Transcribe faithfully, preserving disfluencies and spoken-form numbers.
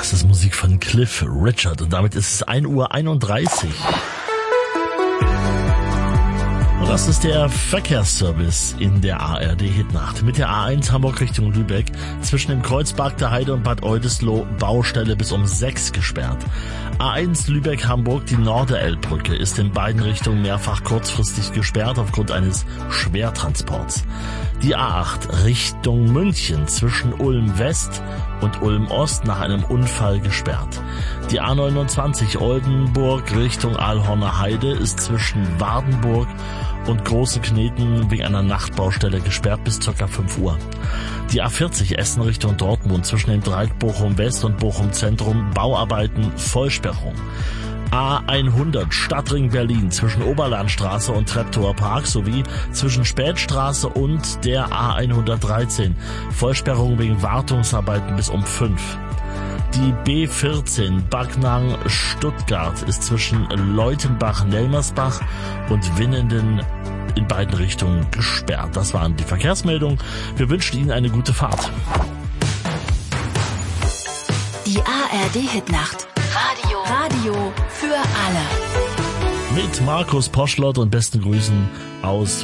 Das ist Musik von Cliff Richard und damit ist es ein Uhr einunddreißig. Und das ist der Verkehrsservice in der A R D-Hitnacht. Mit der A eins Hamburg Richtung Lübeck zwischen dem Kreuzberg der Heide und Bad Oldesloe Baustelle bis um sechs gesperrt. A eins Lübeck-Hamburg, die Norderelbbrücke, ist in beiden Richtungen mehrfach kurzfristig gesperrt aufgrund eines Schwertransports. Die A acht Richtung München zwischen Ulm West und Ulm Ost nach einem Unfall gesperrt. Die A neunundzwanzig Oldenburg Richtung Aalhorner Heide ist zwischen Wardenburg und Große Kneten wegen einer Nachtbaustelle gesperrt bis ca. fünf Uhr. Die A vierzig Essen Richtung Dortmund zwischen dem Dreieck Bochum West und Bochum Zentrum Bauarbeiten Vollsperrung. A hundert Stadtring Berlin zwischen Oberlandstraße und Treptower Park sowie zwischen Spätstraße und der A hundertdreizehn Vollsperrung wegen Wartungsarbeiten bis um fünf. Die B vierzehn Backnang Stuttgart ist zwischen Leutenbach-Nelmersbach und Winnenden in beiden Richtungen gesperrt. Das waren die Verkehrsmeldungen. Wir wünschen Ihnen eine gute Fahrt. Die A R D-Hitnacht. Radio. Radio für alle. Mit Markus Poschlott und besten Grüßen aus